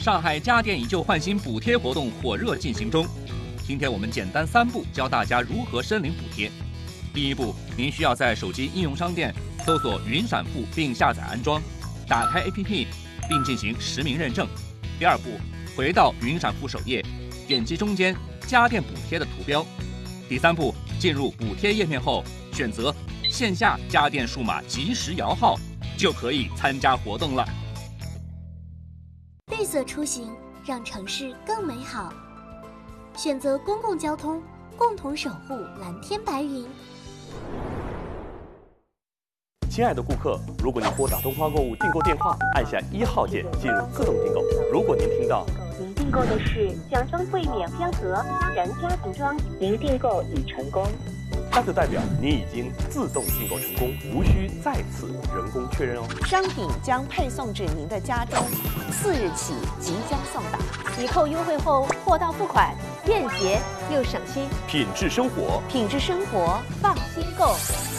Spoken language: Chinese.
上海家电以旧换新补贴活动火热进行中。今天我们简单3步教大家如何申领补贴。第一步，您需要在手机应用商店搜索云闪付并下载安装，打开 APP 并进行实名认证。第二步，回到云闪付首页，点击中间家电补贴的图标。第三步，进入补贴页面后，选择线下家电数码即时摇号，就可以参加活动了。 绿色出行，让城市更美好。选择公共交通，共同守护蓝天白云。 亲爱的顾客，如果您拨打东方购物订购电话，按下1号键进入自动订购。如果您听到您订购的是奖装柜免标盒人家庭装，您订购已成功， 那就代表您已经自动订购成功，无需再次人工确认哦。 商品将配送至您的家中，4日起即将送达。 抵扣优惠后货到付款，便捷又省心。 品质生活， 放心购。